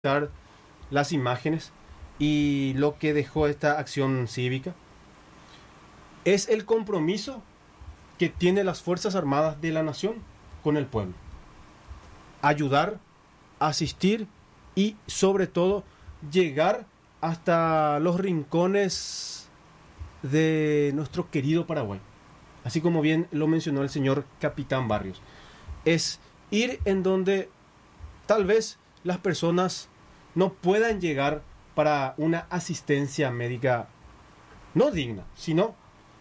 las imágenes y lo que dejó esta acción cívica es el compromiso que tienen las Fuerzas Armadas de la Nación con el pueblo. Ayudar, asistir y sobre todo llegar hasta los rincones de nuestro querido Paraguay. Así como bien lo mencionó el señor Capitán Barrios. Es ir en donde tal vez las personas no puedan llegar para una asistencia médica no digna, sino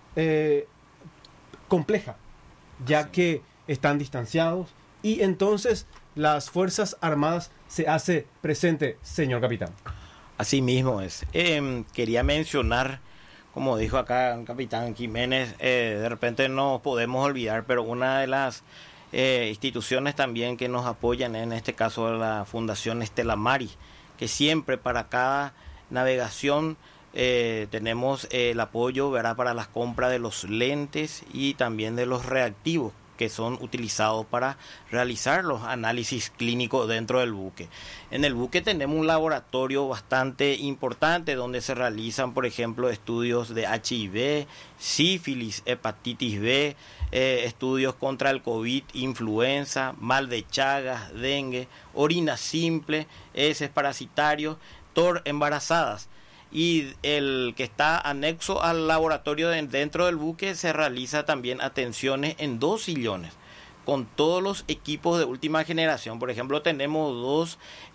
compleja, ya que están distanciados y entonces las Fuerzas Armadas se hace presente, señor capitán. Así mismo es. Quería mencionar, como dijo acá el capitán Jiménez, de repente no podemos olvidar, pero una de las instituciones también que nos apoyan, en este caso la Fundación Estela Maris, que siempre para cada navegación tenemos el apoyo, ¿verdad?, para las compras de los lentes y también de los reactivos que son utilizados para realizar los análisis clínicos dentro del buque. En el buque tenemos un laboratorio bastante importante donde se realizan, por ejemplo, estudios de HIV, sífilis, hepatitis B, estudios contra el COVID, influenza, mal de Chagas, dengue, orina simple, heces parasitarios, embarazadas. Y el que está anexo al laboratorio dentro del buque se realiza también atenciones en 2 sillones con todos los equipos de última generación. Por ejemplo, tenemos 2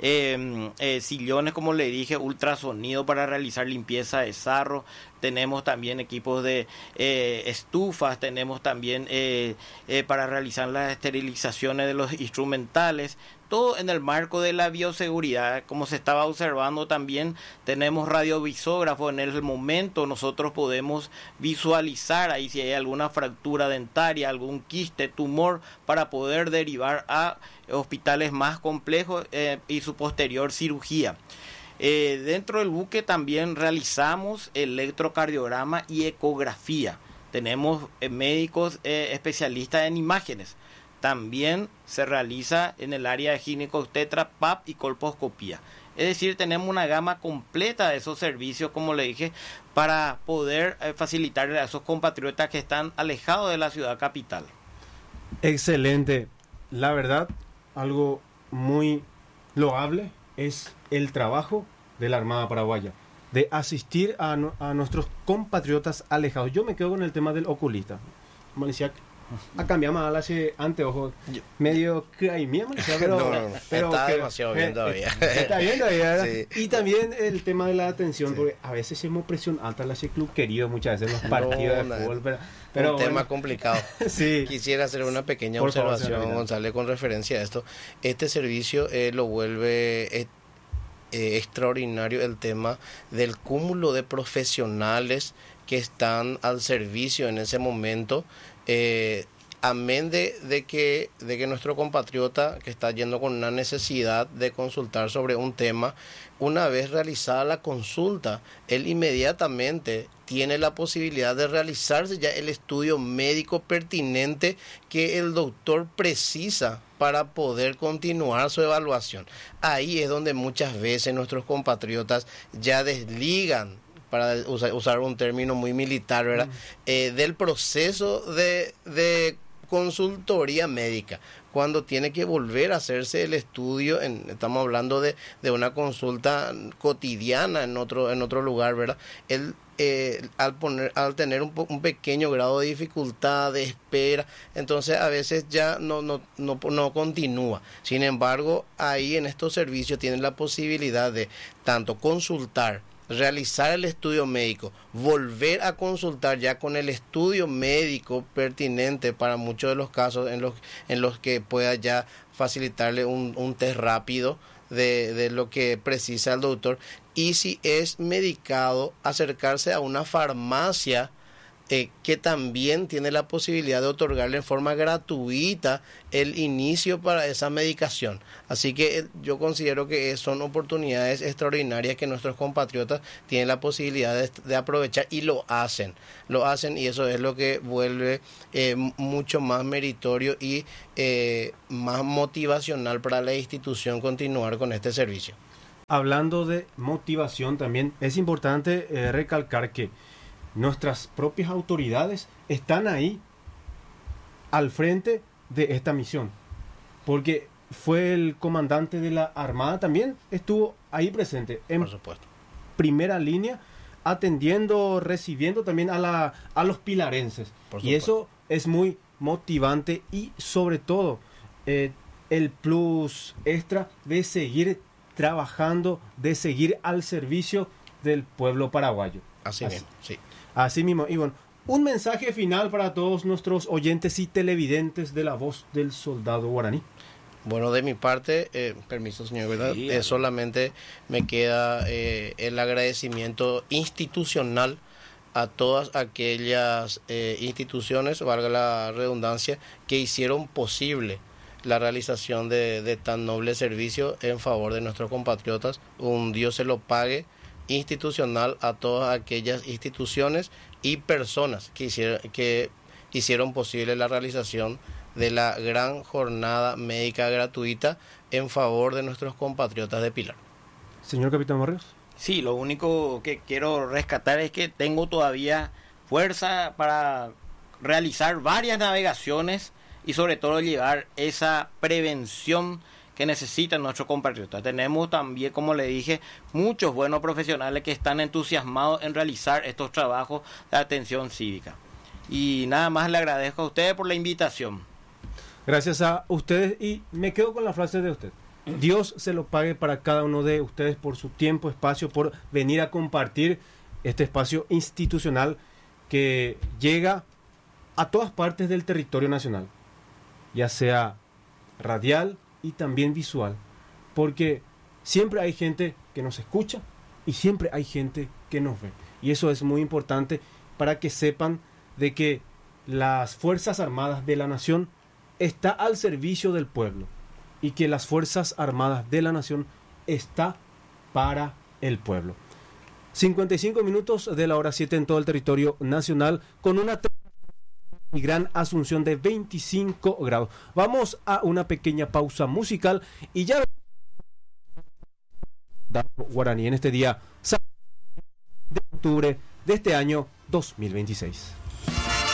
sillones, como le dije, ultrasonido para realizar limpieza de sarro. Tenemos también equipos de estufas, tenemos también para realizar las esterilizaciones de los instrumentales. Todo en el marco de la bioseguridad. Como se estaba observando también, tenemos radiovisógrafo. En el momento nosotros podemos visualizar ahí si hay alguna fractura dentaria, algún quiste, tumor, para poder derivar a hospitales más complejos y su posterior cirugía. Dentro del buque también realizamos electrocardiograma y ecografía. Tenemos médicos especialistas en imágenes. También se realiza en el área de ginecobstetra, PAP y colposcopía. Es decir, tenemos una gama completa de esos servicios, como le dije, para poder facilitar a esos compatriotas que están alejados de la ciudad capital. Excelente. La verdad, algo muy loable es el trabajo de la Armada Paraguaya, de asistir a nuestros compatriotas alejados. Yo me quedo con el tema del oculista. Como decía, a cambiar más a ese anteojos medio que hay mía, pero, pero está demasiado bien todavía. Está bien todavía, ¿verdad? Sí. Y también el tema de la atención, Sí. porque a veces hemos presión alta en ese club querido, muchas veces en los partidos de fútbol, pero un tema complicado. Sí. Quisiera hacer una pequeña Por favor, observación, señor González, con referencia a esto. Este servicio lo vuelve extraordinario el tema del cúmulo de profesionales que están al servicio en ese momento. Amén de que nuestro compatriota que está yendo con una necesidad de consultar sobre un tema, una vez realizada la consulta, él inmediatamente tiene la posibilidad de realizarse ya el estudio médico pertinente que el doctor precisa para poder continuar su evaluación. Ahí es donde muchas veces nuestros compatriotas ya desligan, para usar un término muy militar, ¿verdad? Del proceso de consultoría médica, cuando tiene que volver a hacerse el estudio, estamos hablando de una consulta cotidiana en otro lugar, ¿verdad? Él, al tener un pequeño grado de dificultad, de espera, entonces a veces ya no continúa. Sin embargo, ahí en estos servicios tienen la posibilidad de tanto consultar, realizar el estudio médico, volver a consultar ya con el estudio médico pertinente para muchos de los casos en los que pueda ya facilitarle un test rápido de lo que precisa el doctor, y si es medicado, acercarse a una farmacia que también tiene la posibilidad de otorgarle en forma gratuita el inicio para esa medicación. Así que yo considero que son oportunidades extraordinarias que nuestros compatriotas tienen la posibilidad de aprovechar, y lo hacen, y eso es lo que vuelve mucho más meritorio y más motivacional para la institución continuar con este servicio. Hablando de motivación también, es importante recalcar que nuestras propias autoridades están ahí al frente de esta misión, porque fue el comandante de la Armada también estuvo ahí presente en Por supuesto. primera línea, atendiendo, recibiendo también a los pilarenses. Por Y supuesto. eso es muy motivante y sobre todo el plus extra de seguir trabajando, de seguir al servicio del pueblo paraguayo. Así mismo, sí. Así mismo, y bueno, un mensaje final para todos nuestros oyentes y televidentes de la voz del soldado guaraní. Bueno, de mi parte, permiso señor, ¿verdad? Sí, Solamente me queda el agradecimiento institucional a todas aquellas instituciones, valga la redundancia, que hicieron posible la realización de tan noble servicio en favor de nuestros compatriotas. Un Dios se lo pague institucional a todas aquellas instituciones y personas que hicieron posible la realización de la gran jornada médica gratuita en favor de nuestros compatriotas de Pilar. Señor Capitán Barrios. Sí, lo único que quiero rescatar es que tengo todavía fuerza para realizar varias navegaciones y sobre todo llevar esa prevención que necesitan nuestros compatriotas. Tenemos también, como le dije, muchos buenos profesionales que están entusiasmados en realizar estos trabajos de atención cívica. Y nada más le agradezco a ustedes por la invitación. Gracias a ustedes y me quedo con la frase de usted. Dios se lo pague para cada uno de ustedes por su tiempo, espacio, por venir a compartir este espacio institucional que llega a todas partes del territorio nacional, ya sea radial y también visual, porque siempre hay gente que nos escucha y siempre hay gente que nos ve. Y eso es muy importante para que sepan de que las Fuerzas Armadas de la Nación está al servicio del pueblo y que las Fuerzas Armadas de la Nación está para el pueblo. 55 minutos de la hora 7 en todo el territorio nacional con una y gran Asunción de 25 grados. Vamos a una pequeña pausa musical y ya guaraní en este día de octubre de este año 2026.